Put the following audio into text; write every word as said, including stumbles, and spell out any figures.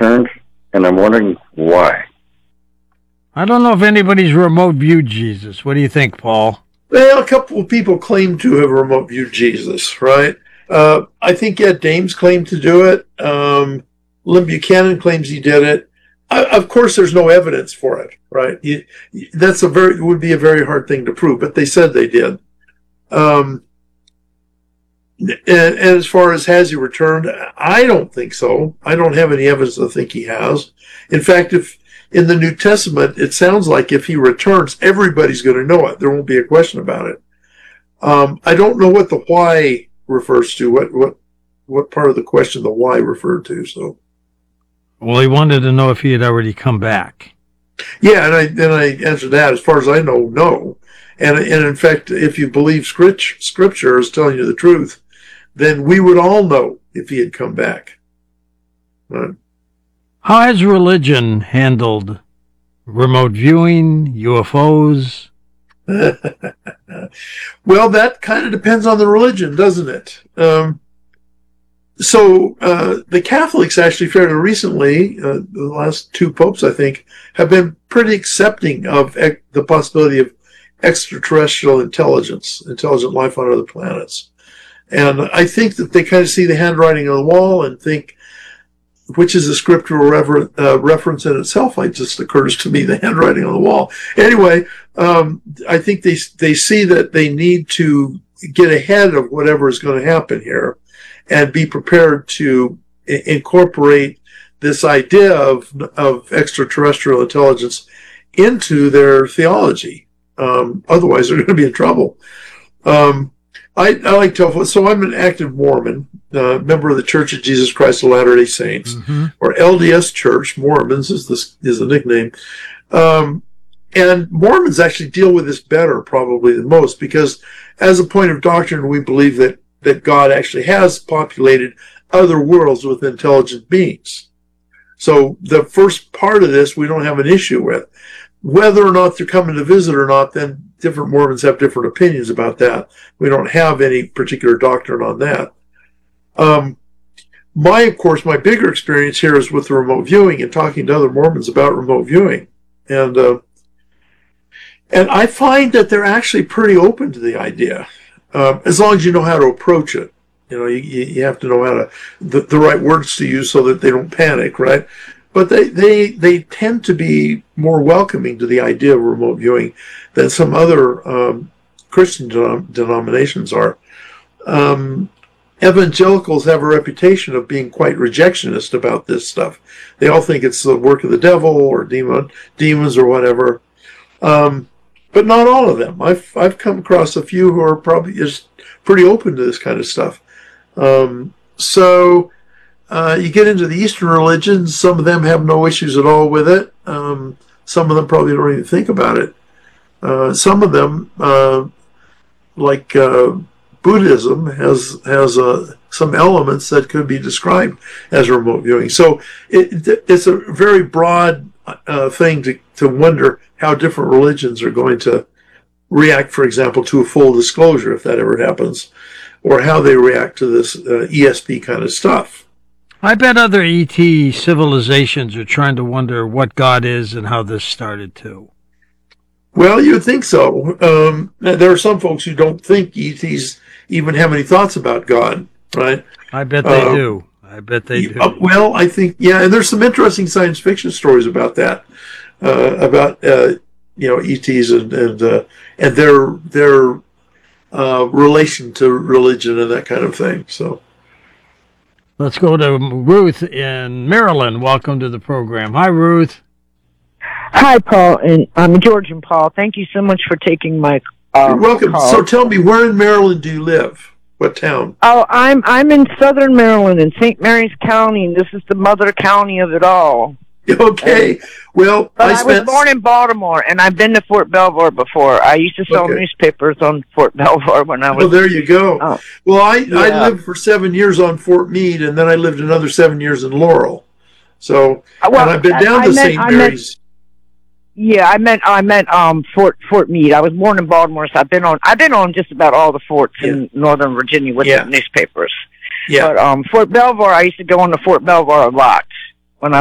returned, and I'm wondering why. I don't know if anybody's remote viewed Jesus. What do you think, Paul? Well, a couple of people claim to have remote viewed Jesus, right? Uh, I think Ed Dames claimed to do it. Um, Lynn Buchanan claims he did it. I, of course, there's no evidence for it, right? You, that's a very would be a very hard thing to prove, but they said they did. Um, and, and as far as has he returned, I don't think so. I don't have any evidence to think he has. In fact, if in the New Testament, it sounds like if he returns, everybody's going to know it. There won't be a question about it. Um, I don't know what the why refers to. What what what part of the question the why referred to? So, well, he wanted to know if he had already come back. Yeah, and I and I answered that. As far as I know, no. And and in fact, if you believe scripture, scripture is telling you the truth, then we would all know if he had come back. Right? How has religion handled remote viewing, U F Os? Well, that kind of depends on the religion, doesn't it? Um, so uh, the Catholics actually fairly recently, uh, the last two popes, I think, have been pretty accepting of ec- the possibility of extraterrestrial intelligence, intelligent life on other planets. And I think that they kind of see the handwriting on the wall and think, which is a scriptural refer- uh, reference in itself. It just occurs to me, the handwriting on the wall. Anyway, um, I think they they see that they need to get ahead of whatever is going to happen here and be prepared to I- incorporate this idea of, of extraterrestrial intelligence into their theology. Um, otherwise, they're going to be in trouble. Um, I, I like to, so I'm an active Mormon, uh, member of the Church of Jesus Christ of Latter-day Saints, mm-hmm. or L D S Church. Mormons is this is the nickname. Um, and Mormons actually deal with this better probably than most, because as a point of doctrine, we believe that, that God actually has populated other worlds with intelligent beings. So the first part of this, we don't have an issue with. Whether or not they're coming to visit or not, then different Mormons have different opinions about that. We don't have any particular doctrine on that. Um, my, of course, my bigger experience here is with the remote viewing and talking to other Mormons about remote viewing. And, uh, and I find that they're actually pretty open to the idea, uh, as long as you know how to approach it. You know, you, you have to know how to, the, the right words to use so that they don't panic, right? But they, they, they tend to be more welcoming to the idea of remote viewing than some other um, Christian denom- denominations are. Um, evangelicals have a reputation of being quite rejectionist about this stuff. They all think it's the work of the devil or demon, demons or whatever. Um, but not all of them. I've, I've come across a few who are probably just pretty open to this kind of stuff. Um, so... Uh, you get into the Eastern religions, some of them have no issues at all with it. Um, some of them probably don't even think about it. Uh, some of them, uh, like uh, Buddhism, has has uh, some elements that could be described as remote viewing. So it, it's a very broad uh, thing to, to wonder how different religions are going to react, for example, to a full disclosure, if that ever happens, or how they react to this uh, E S P kind of stuff. I bet other E T civilizations are trying to wonder what God is and how this started too. Well, you would think so. Um, there are some folks who don't think E Ts even have any thoughts about God, right? I bet they uh, do. I bet they do. Uh, well, I think, yeah, and there's some interesting science fiction stories about that, uh, about, uh, you know, E Ts and, and, uh, and their, their, uh, relation to religion and that kind of thing, so. Let's go to Ruth in Maryland. Welcome to the program. Hi, Ruth. Hi, Paul, and I'm George and Paul. Thank you so much for taking my uh, You're welcome. call. So tell me, where in Maryland do you live? What town? Oh, I'm I'm in southern Maryland in Saint Mary's County, and this is the mother county of it all. Okay. Well, but I, I spent... was born in Baltimore, and I've been to Fort Belvoir before. I used to sell okay. newspapers on Fort Belvoir when I was... Oh, there you go. Oh. Well, I, yeah. I lived for seven years on Fort Meade, and then I lived another seven years in Laurel. So, well, and I've been down I, to I Saint meant, Mary's. Meant, yeah, I meant I meant um Fort Fort Meade. I was born in Baltimore, so I've been on I've been on just about all the forts yeah. in Northern Virginia with yeah. the newspapers. Yeah. But um, Fort Belvoir, I used to go on to Fort Belvoir a lot.